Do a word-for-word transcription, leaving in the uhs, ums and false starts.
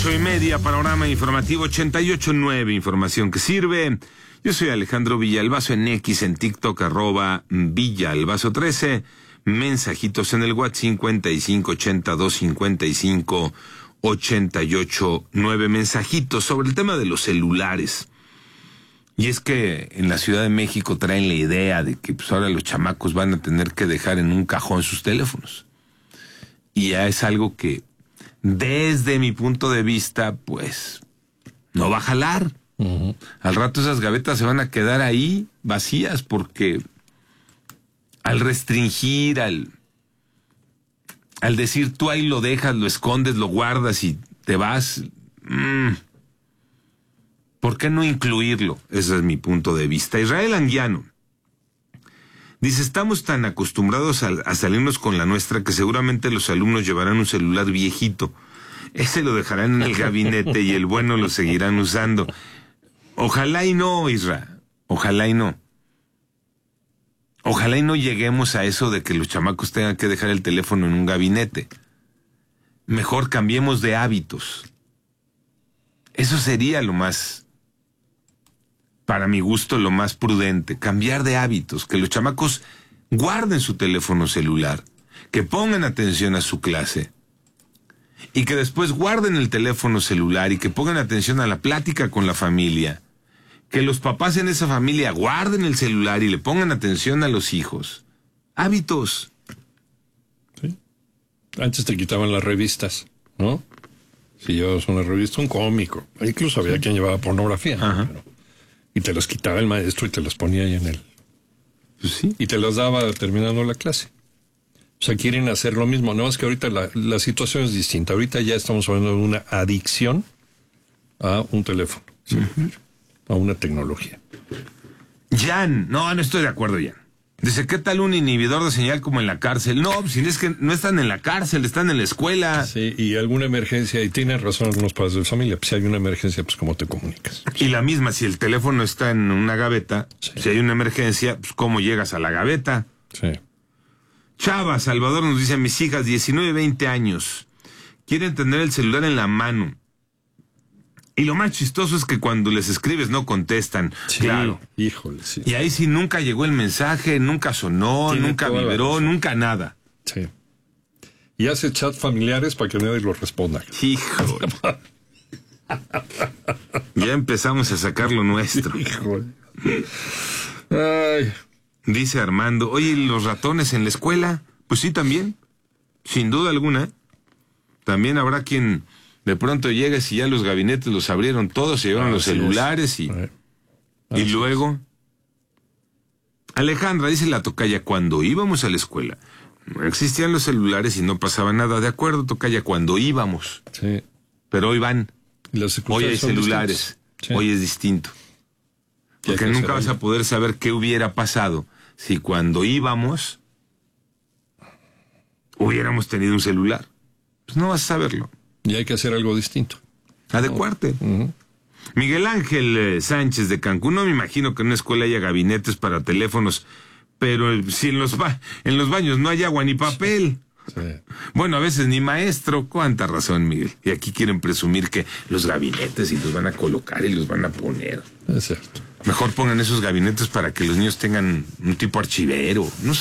Ocho y media, panorama informativo ochenta y ocho nueve, información que sirve. Yo soy Alejandro Villalbazo en X, en TikTok, arroba Villalbazo trece. Mensajitos en el WhatsApp cincuenta y cinco ochenta y dos cincuenta y cinco ochenta y ocho nueve. Mensajitos sobre el tema de los celulares. Y es que en la Ciudad de México traen la idea de que pues ahora los chamacos van a tener que dejar en un cajón sus teléfonos. Y ya es algo que, desde mi punto de vista, pues, no va a jalar. Uh-huh. Al rato esas gavetas se van a quedar ahí vacías porque al restringir, al, al decir tú ahí lo dejas, lo escondes, lo guardas y te vas, mmm, ¿por qué no incluirlo? Ese es mi punto de vista. Israel Anguiano dice, estamos tan acostumbrados a, a salirnos con la nuestra que seguramente los alumnos llevarán un celular viejito. Ese lo dejarán en el gabinete y el bueno lo seguirán usando. Ojalá y no, Isra. Ojalá y no. Ojalá y no lleguemos a eso de que los chamacos tengan que dejar el teléfono en un gabinete. Mejor cambiemos de hábitos. Eso sería lo más, para mi gusto, lo más prudente. Cambiar de hábitos. Que los chamacos guarden su teléfono celular. Que pongan atención a su clase. Y que después guarden el teléfono celular y que pongan atención a la plática con la familia. Que los papás en esa familia guarden el celular y le pongan atención a los hijos. Hábitos. Sí. Antes te quitaban las revistas, ¿no? Si llevabas una revista, un cómico. Incluso había sí. quien llevaba pornografía. Ajá. Pero, y te los quitaba el maestro y te los ponía ahí en el... Pues sí. Y te los daba terminando la clase. O sea, quieren hacer lo mismo. No es que ahorita la, la situación es distinta. Ahorita ya estamos hablando de una adicción a un teléfono, ¿sí? Uh-huh. A una tecnología. Jan, no, no estoy de acuerdo, Jan. Dice, ¿qué tal un inhibidor de señal como en la cárcel? No, si es que no están en la cárcel, están en la escuela. Sí, y alguna emergencia, y tienen razón algunos padres de familia, pues si hay una emergencia, pues ¿cómo te comunicas? Y la misma, si el teléfono está en una gaveta, sí. si hay una emergencia, pues ¿cómo llegas a la gaveta? Sí. Chava, Salvador nos dice, mis hijas, diecinueve, veinte años, quieren tener el celular en la mano. Y lo más chistoso es que cuando les escribes no contestan. Sí, claro. Híjole, sí. Y ahí sí nunca llegó el mensaje, nunca sonó, Tiene nunca vibró, nunca nada. Sí. Y hace chat familiares para que nadie lo responda. Híjole. Ya empezamos a sacar lo nuestro. Híjole. Ay. Dice Armando, oye, ¿los ratones en la escuela? Pues sí, también. Sin duda alguna. También habrá quien de pronto llegue si ya los gabinetes los abrieron todos, se llevaron ah, los celulares y, ah, y luego... Alejandra, dice la tocaya, cuando íbamos a la escuela, no existían los celulares y no pasaba nada. De acuerdo, tocaya, cuando íbamos. Sí. Pero hoy van. Hoy hay celulares. Sí. Hoy es distinto. Porque nunca vas a poder saber qué hubiera pasado si cuando íbamos hubiéramos tenido un celular. Pues no vas a saberlo. Y hay que hacer algo distinto. Adecuarte. Uh-huh. Miguel Ángel eh, Sánchez de Cancún, no me imagino que en una escuela haya gabinetes para teléfonos, pero eh, si en los, ba- en los baños no hay agua ni papel. Sí. Bueno, a veces ni maestro. Cuánta razón, Miguel. Y aquí quieren presumir que los gabinetes y los van a colocar y los van a poner. Es cierto. Mejor pongan esos gabinetes para que los niños tengan un tipo archivero. No